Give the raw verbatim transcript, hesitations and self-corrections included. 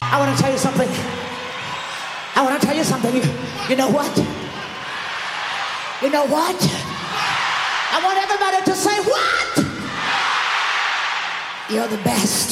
I want to tell you something. I want to tell you something. You, you know what? You know what? I want everybody to say, what? You're the best.